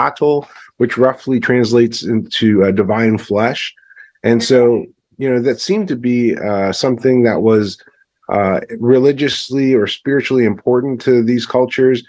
Quetzalcoatl, which roughly translates into divine flesh. And so, that seemed to be something that was religiously or spiritually important to these cultures,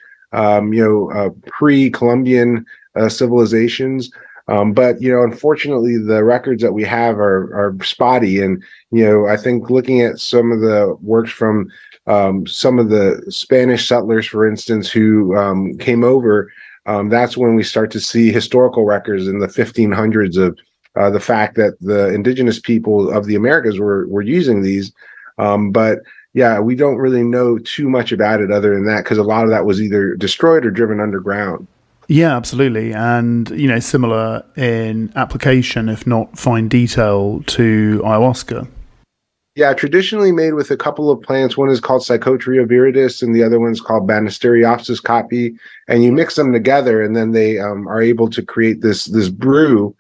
pre-Columbian civilizations. But unfortunately, the records that we have are spotty. And I think looking at some of the works from some of the Spanish settlers, for instance, who came over, that's when we start to see historical records in the 1500s of the fact that the indigenous people of the Americas were using these. But yeah, we don't really know too much about it other than that, because a lot of that was either destroyed or driven underground. Yeah, absolutely. And, similar in application, if not fine detail, to ayahuasca. Yeah, traditionally made with a couple of plants. One is called Psychotria viridis, and the other one's called Banisteriopsis caapi. And you mix them together, and then they are able to create this brew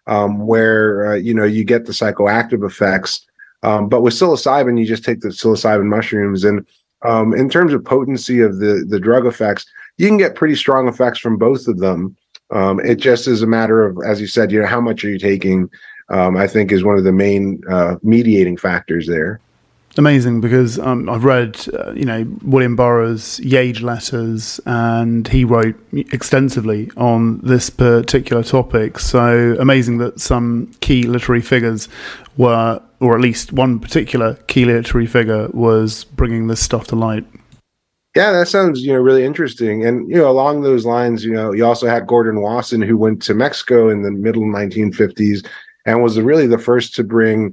where, you get the psychoactive effects. But with psilocybin, you just take the psilocybin mushrooms. And in terms of potency of the drug effects, you can get pretty strong effects from both of them. It just is a matter of, as you said, how much are you taking, I think is one of the main mediating factors there. Amazing, because I've read, William Burroughs' Yage letters, and he wrote extensively on this particular topic. So amazing that some key literary figures were, or at least one particular key literary figure was bringing this stuff to light. Yeah, that sounds, really interesting. And, along those lines, you also had Gordon Wasson, who went to Mexico in the middle 1950s and was really the first to bring,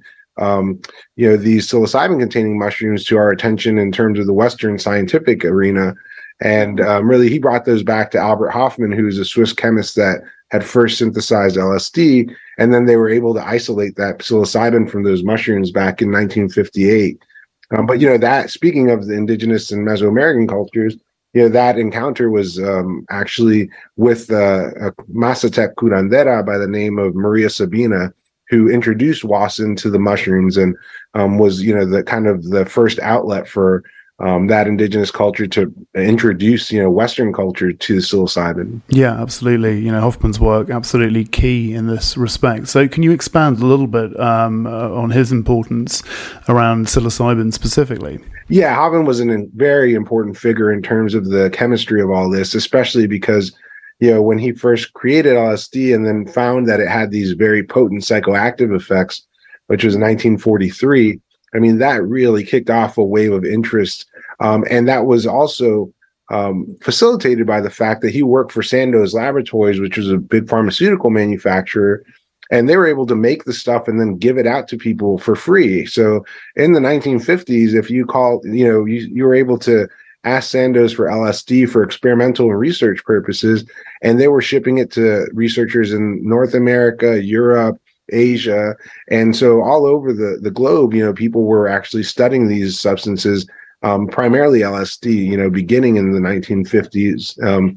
these psilocybin-containing mushrooms to our attention in terms of the Western scientific arena. And really, he brought those back to Albert Hofmann, who's a Swiss chemist that had first synthesized LSD. And then they were able to isolate that psilocybin from those mushrooms back in 1958. But that, speaking of the indigenous and Mesoamerican cultures, that encounter was actually with a Mazatec curandera by the name of Maria Sabina, who introduced Wasson to the mushrooms and was the kind of the first outlet for that indigenous culture to introduce Western culture to psilocybin. Yeah, absolutely. Hoffman's work absolutely key in this respect. So can you expand a little bit on his importance around psilocybin specifically? Yeah, Hoffman was a very important figure in terms of the chemistry of all this, especially because when he first created LSD and then found that it had these very potent psychoactive effects, which was 1943. I mean, that really kicked off a wave of interest. And that was also facilitated by the fact that he worked for Sandoz Laboratories, which was a big pharmaceutical manufacturer, and they were able to make the stuff and then give it out to people for free. So in the 1950s, if you called, you were able to ask Sandoz for LSD for experimental and research purposes, and they were shipping it to researchers in North America, Europe, Asia. And so all over the globe, people were actually studying these substances, primarily LSD, beginning in the 1950s,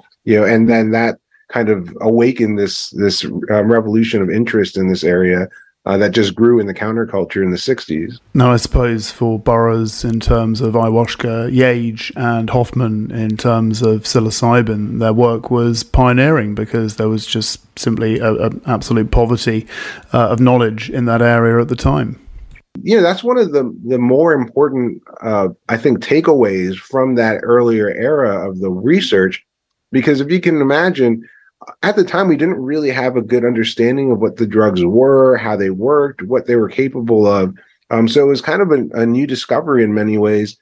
and then that kind of awakened this revolution of interest in this area that just grew in the counterculture in the 60s. Now, I suppose for Burroughs in terms of ayahuasca, Yage and Hoffman in terms of psilocybin, their work was pioneering because there was just simply an absolute poverty of knowledge in that area at the time. That's one of the more important, I think, takeaways from that earlier era of the research, because if you can imagine, at the time, we didn't really have a good understanding of what the drugs were, how they worked, what they were capable of. So it was kind of a new discovery in many ways,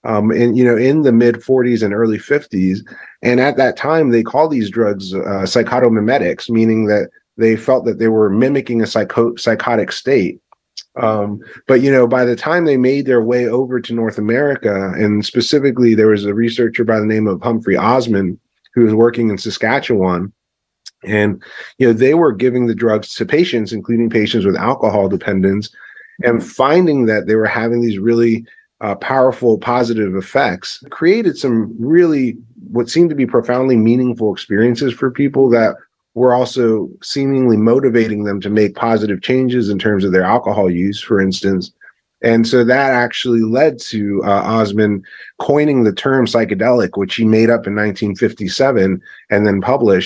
in the mid 40s and early 50s. And at that time, they called these drugs psychotomimetics, meaning that they felt that they were mimicking a psychotic state. But by the time they made their way over to North America, and specifically there was a researcher by the name of Humphrey Osmond who was working in Saskatchewan, and they were giving the drugs to patients, including patients with alcohol dependence, and finding that they were having these really powerful positive effects, created some really what seemed to be profoundly meaningful experiences for people that were also seemingly motivating them to make positive changes in terms of their alcohol use, for instance. And so that actually led to Osmond coining the term psychedelic, which he made up in 1957 and then published.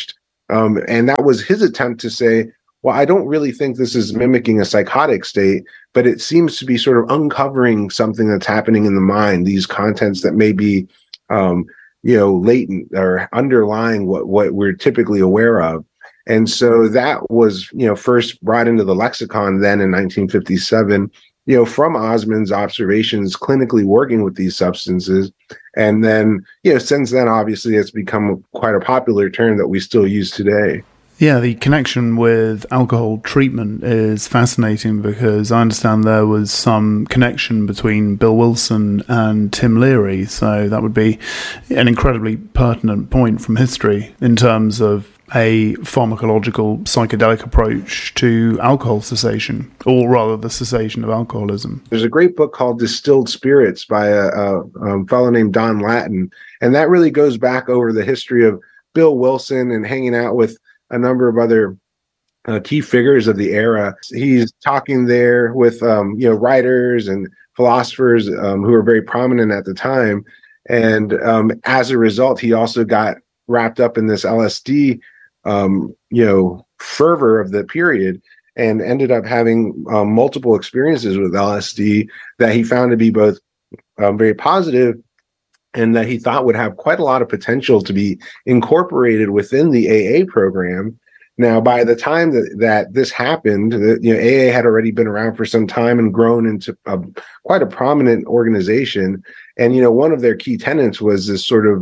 And that was his attempt to say, well, I don't really think this is mimicking a psychotic state, but it seems to be sort of uncovering something that's happening in the mind, these contents that may be, latent or underlying what we're typically aware of. And so that was, first brought into the lexicon then in 1957, from Osmond's observations clinically working with these substances. And then, since then, obviously, it's become quite a popular term that we still use today. Yeah, the connection with alcohol treatment is fascinating because I understand there was some connection between Bill Wilson and Tim Leary. So that would be an incredibly pertinent point from history in terms of a pharmacological psychedelic approach to alcohol cessation, or rather the cessation of alcoholism. There's a great book called Distilled Spirits by a fellow named Don Lattin, and that really goes back over the history of Bill Wilson and hanging out with a number of other key figures of the era. He's talking there with writers and philosophers who were very prominent at the time, and as a result, he also got wrapped up in this LSD fervor of the period, and ended up having multiple experiences with LSD that he found to be both very positive and that he thought would have quite a lot of potential to be incorporated within the AA program. Now, by the time that this happened, AA had already been around for some time and grown into quite a prominent organization. And, one of their key tenets was this sort of,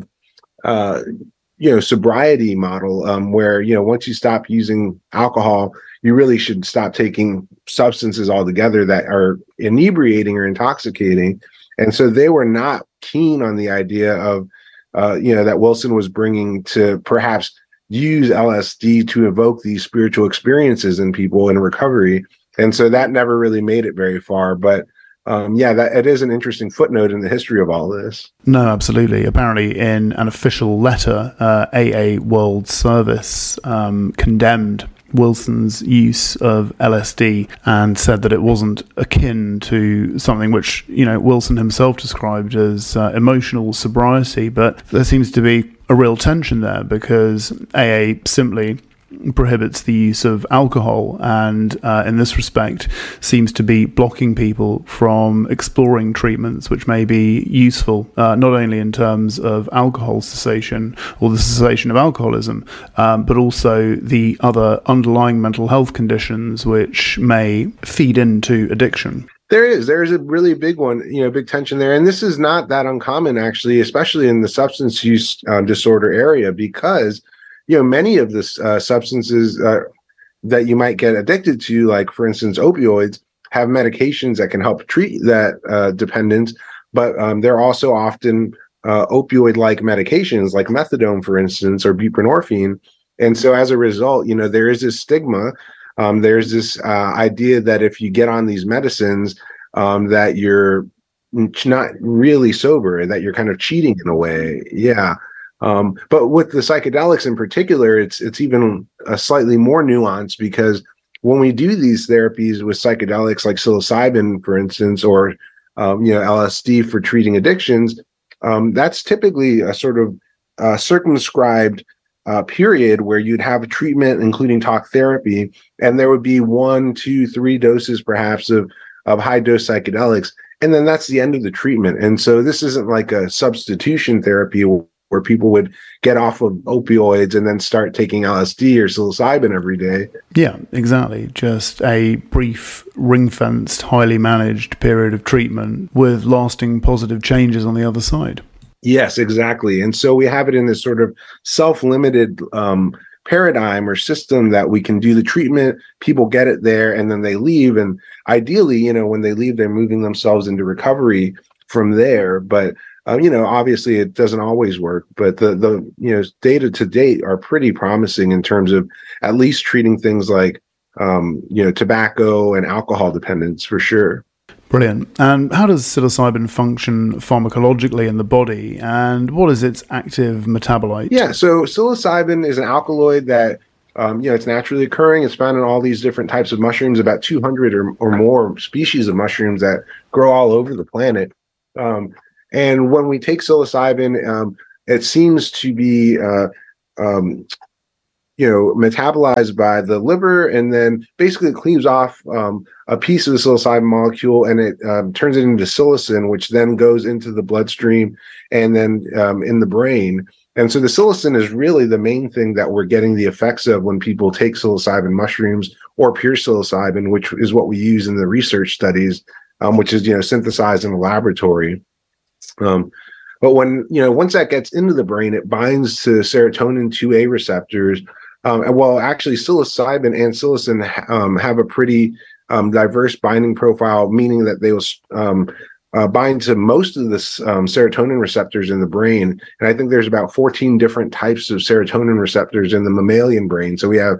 sobriety model where, once you stop using alcohol, you really should stop taking substances altogether that are inebriating or intoxicating. And so they were not keen on the idea of, that Wilson was bringing to perhaps use LSD to evoke these spiritual experiences in people in recovery. And so that never really made it very far. But that it is an interesting footnote in the history of all this. No, absolutely. Apparently, in an official letter, AA World Service condemned Wilson's use of LSD and said that it wasn't akin to something which, Wilson himself described as emotional sobriety. But there seems to be a real tension there because AA simply prohibits the use of alcohol and in this respect seems to be blocking people from exploring treatments which may be useful not only in terms of alcohol cessation or the cessation of alcoholism but also the other underlying mental health conditions which may feed into addiction. There's a really big one, big tension there. And this is not that uncommon, actually, especially in the substance use disorder area, because many of the substances that you might get addicted to, like, for instance, opioids, have medications that can help treat that dependence, but they're also often opioid-like medications, like methadone, for instance, or buprenorphine. And so as a result, there is this stigma. There's this idea that if you get on these medicines, that you're not really sober, that you're kind of cheating in a way. Yeah. But with the psychedelics in particular, it's even slightly more nuanced, because when we do these therapies with psychedelics like psilocybin, for instance, or LSD for treating addictions, that's typically a sort of circumscribed period where you'd have a treatment, including talk therapy, and there would be 1, 2, 3 doses perhaps of high dose psychedelics, and then that's the end of the treatment. And so this isn't like a substitution therapy where people would get off of opioids and then start taking LSD or psilocybin every day. Yeah, exactly. Just a brief, ring-fenced, highly managed period of treatment with lasting positive changes on the other side. Yes, exactly. And so we have it in this sort of self-limited paradigm or system that we can do the treatment, people get it there, and then they leave. And ideally, when they leave, they're moving themselves into recovery from there. But obviously it doesn't always work, but the data to date are pretty promising in terms of at least treating things like, tobacco and alcohol dependence, for sure. Brilliant. And how does psilocybin function pharmacologically in the body, and what is its active metabolite? Yeah, so psilocybin is an alkaloid that, it's naturally occurring. It's found in all these different types of mushrooms, about 200 or more species of mushrooms that grow all over the planet. And when we take psilocybin, it seems to be metabolized by the liver, and then basically it cleaves off a piece of the psilocybin molecule, and it turns it into psilocin, which then goes into the bloodstream and then in the brain. And so the psilocin is really the main thing that we're getting the effects of when people take psilocybin mushrooms or pure psilocybin, which is what we use in the research studies, which is synthesized in a laboratory. But when once that gets into the brain, it binds to serotonin 2A receptors. And well, actually, psilocybin and psilocin have a pretty diverse binding profile, meaning that they will bind to most of the serotonin receptors in the brain. And I think there's about 14 different types of serotonin receptors in the mammalian brain. So we have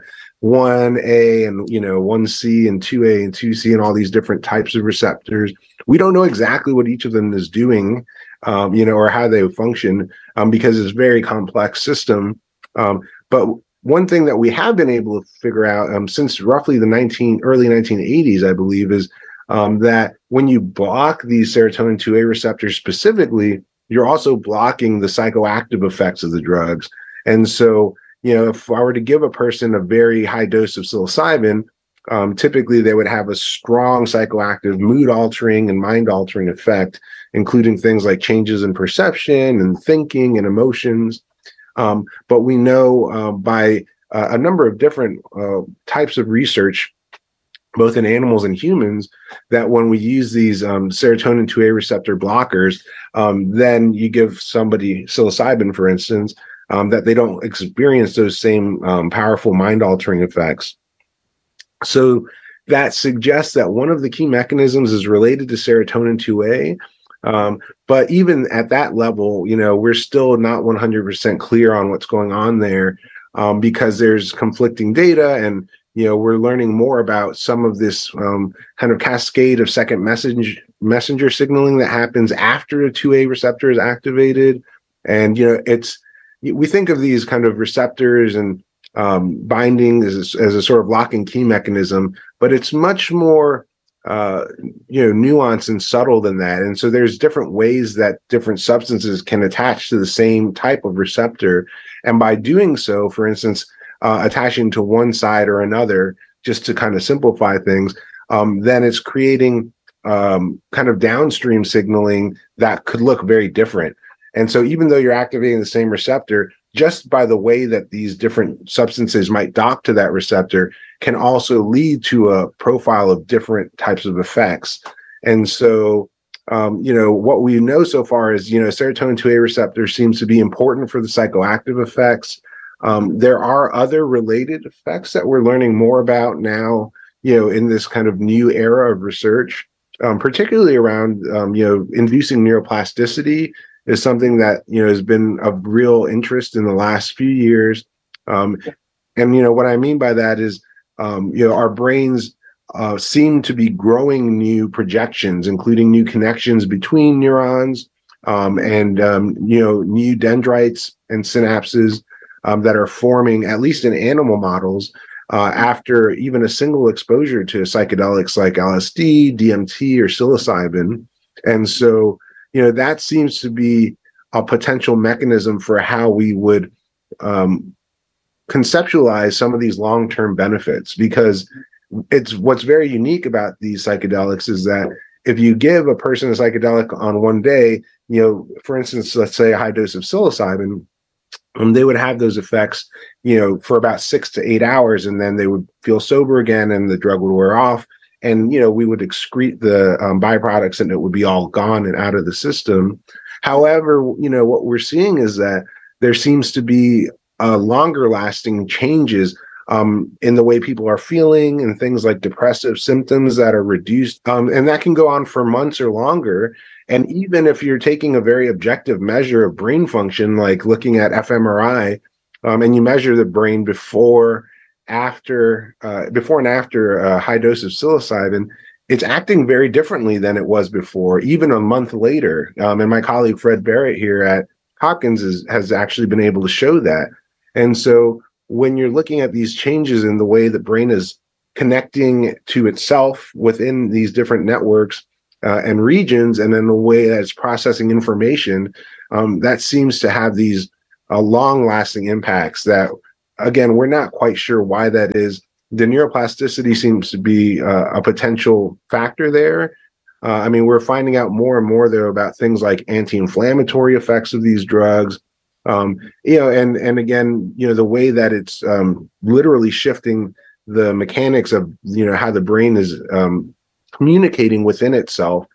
1A and 1C and 2A and 2C and all these different types of receptors. We don't know exactly what each of them is doing, or how they function, because it's a very complex system. But one thing that we have been able to figure out since roughly the early 1980s, I believe, is that when you block these serotonin 2A receptors specifically, you're also blocking the psychoactive effects of the drugs. And so, if I were to give a person a very high dose of psilocybin, typically they would have a strong psychoactive, mood-altering and mind-altering effect, including things like changes in perception and thinking and emotions. But we know by a number of different types of research, both in animals and humans, that when we use these serotonin 2A receptor blockers, then you give somebody psilocybin, for instance, that they don't experience those same powerful mind-altering effects. So that suggests that one of the key mechanisms is related to serotonin 2A. But even at that level, we're still not 100% clear on what's going on there, because there's conflicting data, and we're learning more about some of this kind of cascade of second messenger signaling that happens after a 2A receptor is activated. And we think of these kind of receptors and binding as a sort of lock and key mechanism, but it's much more nuanced and subtle than that. And so there's different ways that different substances can attach to the same type of receptor. And by doing so, for instance, attaching to one side or another, just to kind of simplify things, then it's creating kind of downstream signaling that could look very different. And so even though you're activating the same receptor, just by the way that these different substances might dock to that receptor can also lead to a profile of different types of effects. And so, what we know so far is, serotonin 2A receptor seems to be important for the psychoactive effects. There are other related effects that we're learning more about now, in this kind of new era of research, particularly around, inducing neuroplasticity is something that, has been of real interest in the last few years. And, what I mean by that is, our brains seem to be growing new projections, including new connections between neurons, and, new dendrites and synapses that are forming, at least in animal models, after even a single exposure to psychedelics like LSD, DMT, or psilocybin. And so, that seems to be a potential mechanism for how we would conceptualize some of these long-term benefits, because what's very unique about these psychedelics is that if you give a person a psychedelic on one day, for instance, let's say a high dose of psilocybin, they would have those effects, for about 6 to 8 hours, and then they would feel sober again and the drug would wear off. And, we would excrete the byproducts and it would be all gone and out of the system. However, what we're seeing is that there seems to be longer lasting changes in the way people are feeling, and things like depressive symptoms that are reduced. And that can go on for months or longer. And even if you're taking a very objective measure of brain function, like looking at fMRI, and you measure the brain before and after a high dose of psilocybin, it's acting very differently than it was before, even a month later. And my colleague Fred Barrett here at Hopkins has actually been able to show that. And so when you're looking at these changes in the way the brain is connecting to itself within these different networks and regions, and then the way that it's processing information, that seems to have these long-lasting impacts that again, we're not quite sure why that is. The neuroplasticity seems to be a potential factor there. I mean, we're finding out more and more though about things like anti-inflammatory effects of these drugs. And again, the way that it's literally shifting the mechanics of how the brain is communicating within itself.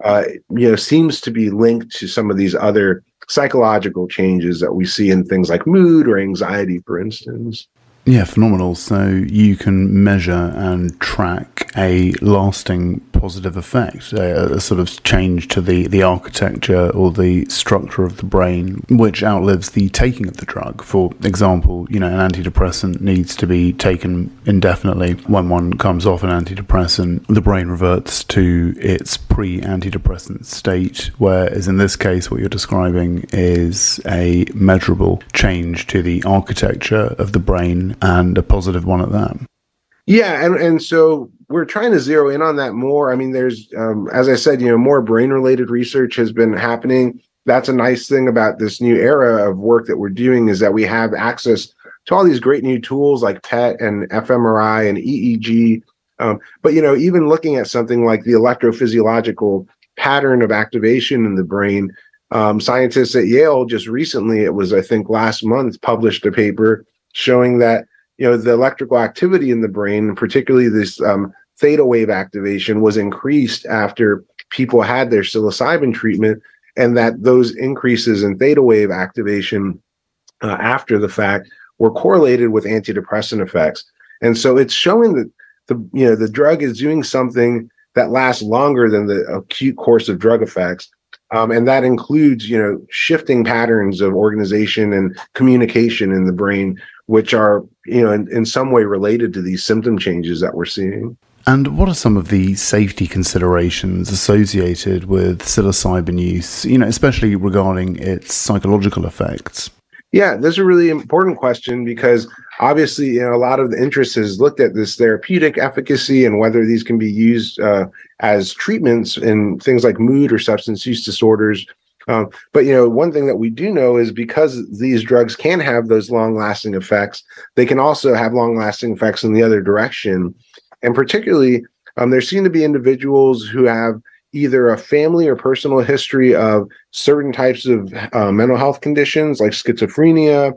Seems to be linked to some of these other psychological changes that we see in things like mood or anxiety, for instance. Yeah, phenomenal. So you can measure and track a lasting positive effect, a sort of change to the architecture or the structure of the brain, which outlives the taking of the drug. For example, an antidepressant needs to be taken indefinitely. When one comes off an antidepressant, the brain reverts to its pre-antidepressant state, whereas in this case, what you're describing is a measurable change to the architecture of the brain, and a positive one at that. Yeah, and so we're trying to zero in on that more. I mean, there's, as I said, more brain-related research has been happening. That's a nice thing about this new era of work that we're doing, is that we have access to all these great new tools like PET and fMRI and EEG. But even looking at something like the electrophysiological pattern of activation in the brain, scientists at Yale just recently, it was I think last month, published a paper showing that the electrical activity in the brain, particularly this theta wave activation, was increased after people had their psilocybin treatment, and that those increases in theta wave activation after the fact were correlated with antidepressant effects. And so it's showing that the drug is doing something that lasts longer than the acute course of drug effects. And that includes, shifting patterns of organization and communication in the brain, which are, in some way related to these symptom changes that we're seeing. And what are some of the safety considerations associated with psilocybin use, especially regarding its psychological effects? Yeah, that's a really important question, because obviously, a lot of the interest has looked at this therapeutic efficacy and whether these can be used as treatments in things like mood or substance use disorders. But one thing that we do know is, because these drugs can have those long-lasting effects, they can also have long-lasting effects in the other direction. And particularly, there seem to be individuals who have either a family or personal history of certain types of mental health conditions like schizophrenia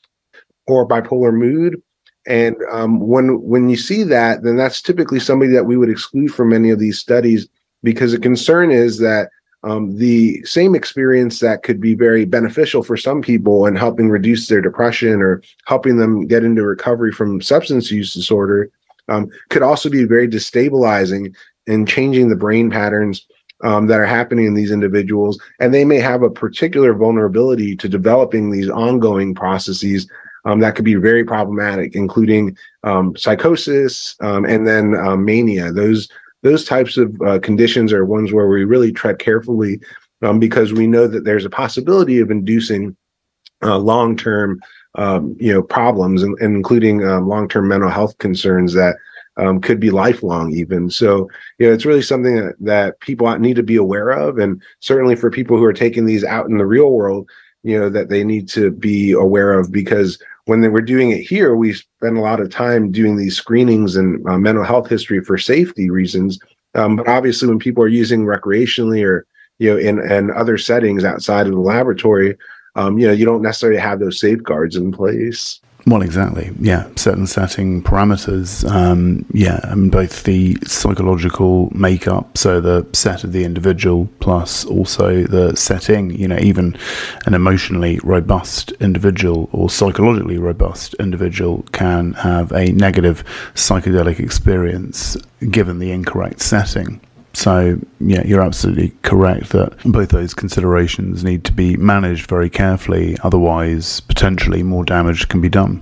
or bipolar mood. And when you see that, then that's typically somebody that we would exclude from many of these studies, because the concern is that the same experience that could be very beneficial for some people in helping reduce their depression or helping them get into recovery from substance use disorder could also be very destabilizing in changing the brain patterns that are happening in these individuals. And they may have a particular vulnerability to developing these ongoing processes that could be very problematic, including psychosis and then mania. Those types of conditions are ones where we really tread carefully, because we know that there's a possibility of inducing long-term problems, and including long-term mental health concerns that could be lifelong even. So, it's really something that people need to be aware of. And certainly for people who are taking these out in the real world, that they need to be aware of, because when we're doing it here, we spend a lot of time doing these screenings and mental health history for safety reasons. But obviously when people are using recreationally or, in other settings outside of the laboratory, you don't necessarily have those safeguards in place. Well, exactly. Yeah, certain setting parameters. Both the psychological makeup, so the set of the individual, plus also the setting. Even an emotionally robust individual or psychologically robust individual can have a negative psychedelic experience given the incorrect setting. So, you're absolutely correct that both those considerations need to be managed very carefully. Otherwise, potentially more damage can be done.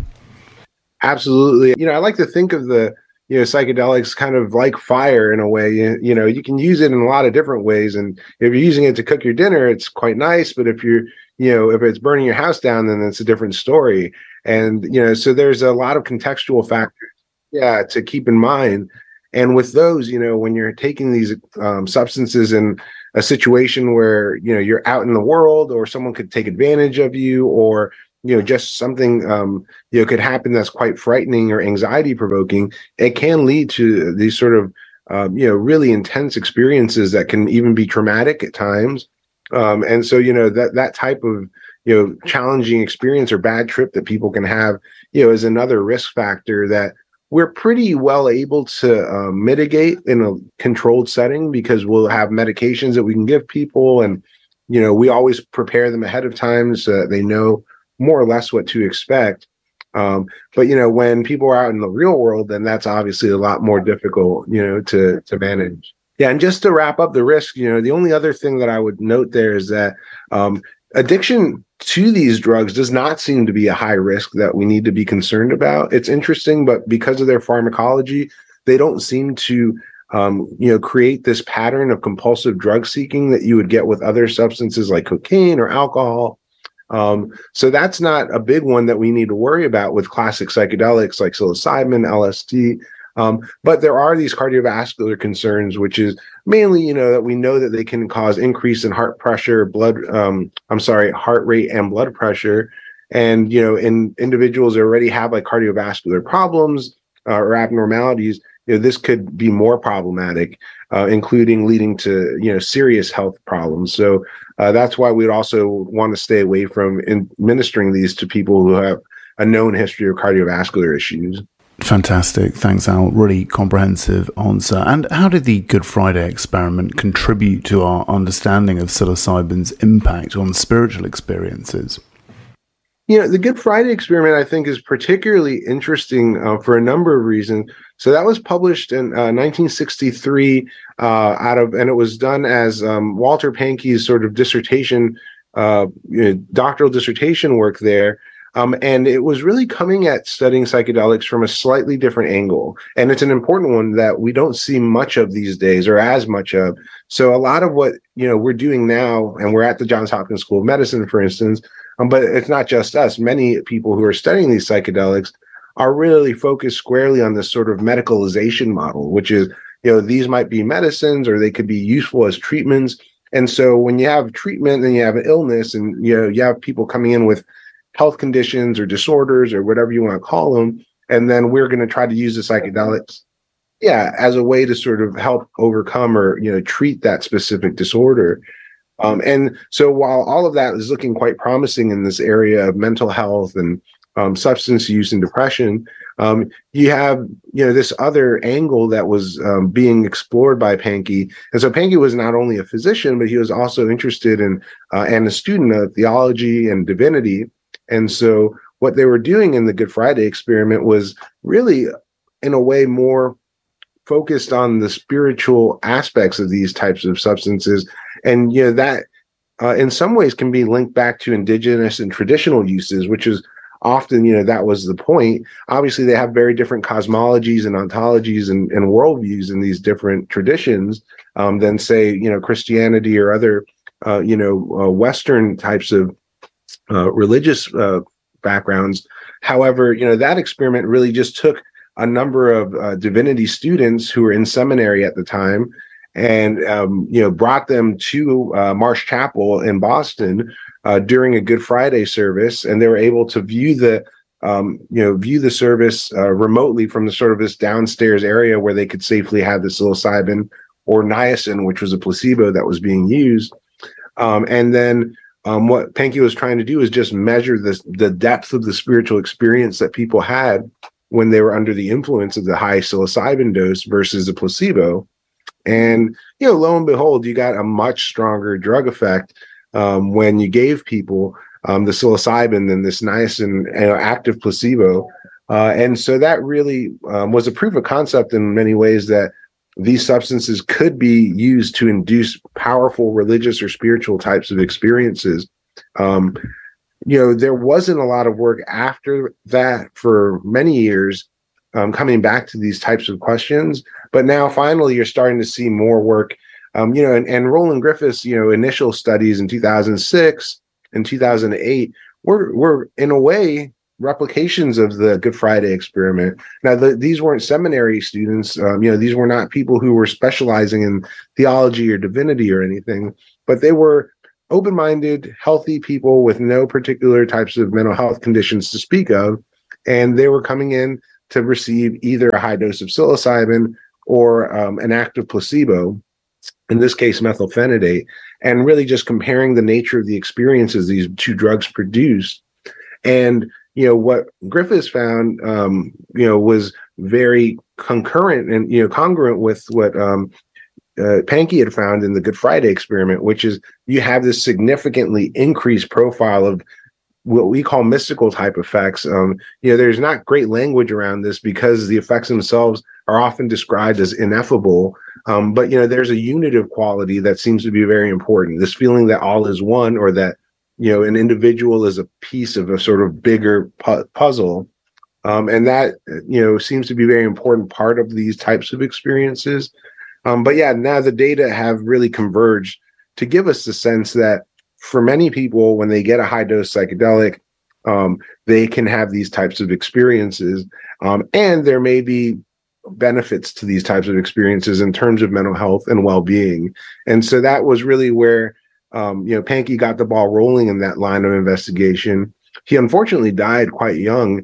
Absolutely. I like to think of the, psychedelics kind of like fire in a way. You can use it in a lot of different ways. And if you're using it to cook your dinner, it's quite nice. But if you're, if it's burning your house down, then it's a different story. And, so there's a lot of contextual factors, to keep in mind. And with those, when you're taking these substances in a situation where, you're out in the world, or someone could take advantage of you, or, just something could happen that's quite frightening or anxiety provoking, it can lead to these sort of really intense experiences that can even be traumatic at times. And so that type of challenging experience or bad trip that people can have is another risk factor that we're pretty well able to mitigate in a controlled setting, because we'll have medications that we can give people, and we always prepare them ahead of time so that they know more or less what to expect. But when people are out in the real world, then that's obviously a lot more difficult, to manage. Yeah, and just to wrap up the risk, the only other thing that I would note there is that addiction to these drugs does not seem to be a high risk that we need to be concerned about. It's interesting, but because of their pharmacology, they don't seem to create this pattern of compulsive drug seeking that you would get with other substances like cocaine or alcohol. So that's not a big one that we need to worry about with classic psychedelics like psilocybin, LSD. But there are these cardiovascular concerns, which is mainly, that we know that they can cause increase in heart pressure, heart rate and blood pressure. And, in individuals that already have like cardiovascular problems or abnormalities, this could be more problematic, including leading to, serious health problems. So that's why we'd also want to stay away from administering these to people who have a known history of cardiovascular issues. Fantastic. Thanks, Al. Really comprehensive answer. And how did the Good Friday experiment contribute to our understanding of psilocybin's impact on spiritual experiences? The Good Friday experiment, I think, is particularly interesting for a number of reasons. So that was published in 1963 and it was done as Walter Pahnke's sort of dissertation, doctoral dissertation work there. And it was really coming at studying psychedelics from a slightly different angle. And it's an important one that we don't see much of these days, or as much of. So a lot of what, we're doing now, and we're at the Johns Hopkins School of Medicine, for instance, but it's not just us. Many people who are studying these psychedelics are really focused squarely on this sort of medicalization model, which is, these might be medicines or they could be useful as treatments. And so when you have treatment and you have an illness, and, you have people coming in with health conditions or disorders or whatever you want to call them, and then we're going to try to use the psychedelics, as a way to sort of help overcome or treat that specific disorder. And so while all of that is looking quite promising in this area of mental health and substance use and depression, you have this other angle that was being explored by Pahnke. And so Pahnke was not only a physician, but he was also interested in and a student of theology and divinity. And so what they were doing in the Good Friday experiment was really, in a way, more focused on the spiritual aspects of these types of substances. And, that in some ways can be linked back to indigenous and traditional uses, which is often, that was the point. Obviously, they have very different cosmologies and ontologies and worldviews in these different traditions than, say, Christianity or other, Western types of religious backgrounds. However, that experiment really just took a number of divinity students who were in seminary at the time and, brought them to Marsh Chapel in Boston during a Good Friday service. And they were able to view the service remotely from the sort of this downstairs area where they could safely have the psilocybin or niacin, which was a placebo that was being used. And then what Pahnke was trying to do is just measure the depth of the spiritual experience that people had when they were under the influence of the high psilocybin dose versus the placebo. And, lo and behold, you got a much stronger drug effect when you gave people the psilocybin than this niacin active placebo. And so that really was a proof of concept in many ways that these substances could be used to induce powerful religious or spiritual types of experiences. There wasn't a lot of work after that for many years coming back to these types of questions. But now finally you're starting to see more work, and Roland Griffiths, initial studies in 2006 and 2008 were in a way replications of the Good Friday experiment. Now, these weren't seminary students. These were not people who were specializing in theology or divinity or anything, but they were open-minded, healthy people with no particular types of mental health conditions to speak of, and they were coming in to receive either a high dose of psilocybin or an active placebo, in this case methylphenidate, and really just comparing the nature of the experiences these two drugs produced. And what Griffiths found was very concurrent and congruent with what Pankey had found in the Good Friday experiment, which is you have this significantly increased profile of what we call mystical type effects. There's not great language around this because the effects themselves are often described as ineffable. But there's a unitive quality that seems to be very important. This feeling that all is one, or that an individual is a piece of a sort of bigger puzzle, and that seems to be a very important part of these types of experiences. But yeah, now the data have really converged to give us the sense that for many people, when they get a high dose psychedelic, they can have these types of experiences, and there may be benefits to these types of experiences in terms of mental health and well-being. And so that was really where Pankey got the ball rolling in that line of investigation. He unfortunately died quite young,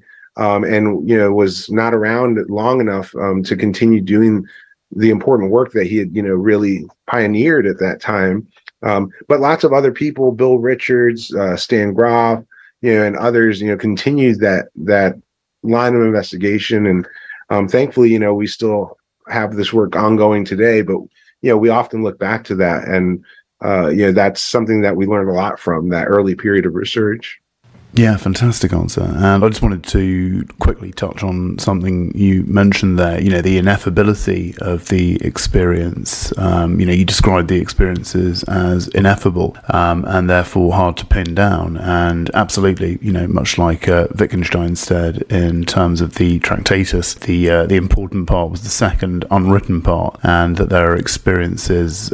and was not around long enough to continue doing the important work that he had really pioneered at that time. But lots of other people, Bill Richards, Stan Grof, and others, continued that line of investigation. And thankfully, we still have this work ongoing today. But we often look back to that, and that's something that we learned a lot from that early period of research. Yeah, fantastic answer. And I just wanted to quickly touch on something you mentioned there, the ineffability of the experience. You described the experiences as ineffable, and therefore hard to pin down. And absolutely, much like Wittgenstein said in terms of the Tractatus, the important part was the second unwritten part, and that there are experiences,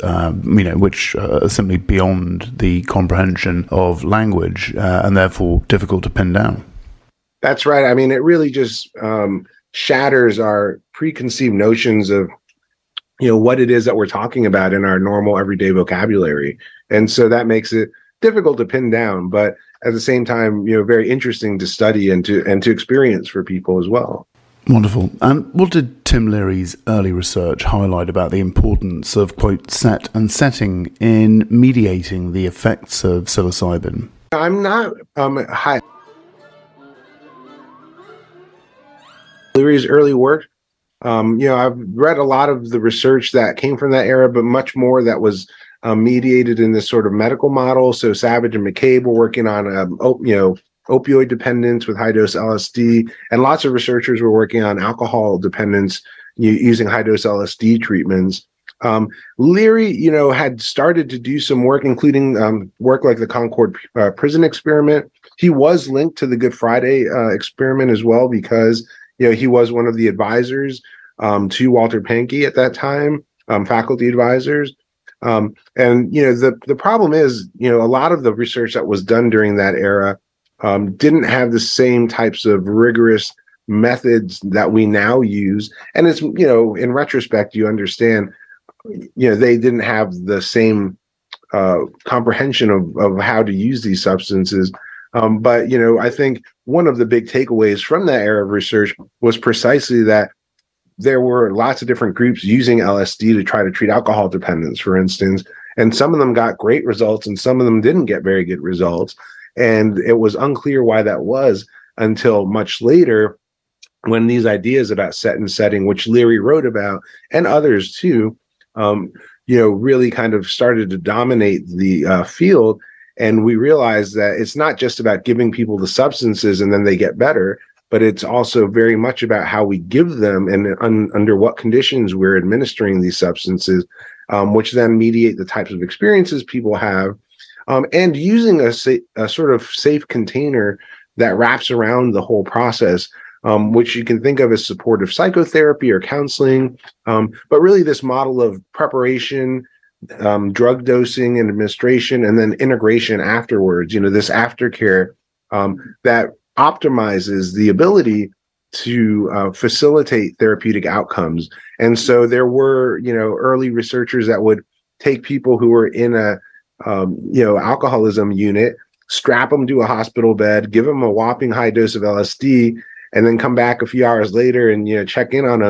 which are simply beyond the comprehension of language, and therefore difficult to pin down. That's right. I mean, it really just shatters our preconceived notions of, what it is that we're talking about in our normal everyday vocabulary. And so that makes it difficult to pin down, but at the same time, very interesting to study and to experience for people as well. Wonderful. And what did Tim Leary's early research highlight about the importance of, quote, set and setting in mediating the effects of psilocybin? I'm not high. Leary's early work. I've read a lot of the research that came from that era, but much more that was mediated in this sort of medical model. So Savage and McCabe were working on, opioid dependence with high dose LSD, and lots of researchers were working on alcohol dependence using high dose LSD treatments. Leary, had started to do some work, including work like the Concord prison experiment. He was linked to the Good Friday experiment as well, because he was one of the advisors to Walter Pankey at that time, faculty advisors. And the problem is, a lot of the research that was done during that era didn't have the same types of rigorous methods that we now use. And it's, in retrospect, you understand, they didn't have the same comprehension of how to use these substances. But I think one of the big takeaways from that era of research was precisely that there were lots of different groups using LSD to try to treat alcohol dependence, for instance, and some of them got great results and some of them didn't get very good results. And it was unclear why that was until much later, when these ideas about set and setting, which Leary wrote about, and others too, really kind of started to dominate the field. And we realized that it's not just about giving people the substances and then they get better, but it's also very much about how we give them and under what conditions we're administering these substances, which then mediate the types of experiences people have, and using a sort of safe container that wraps around the whole process, which you can think of as supportive psychotherapy or counseling. But really this model of preparation, drug dosing and administration, and then integration afterwards, this aftercare that optimizes the ability to facilitate therapeutic outcomes. And so there were, early researchers that would take people who were in a alcoholism unit, strap them to a hospital bed, give them a whopping high dose of LSD, and then come back a few hours later and check in on them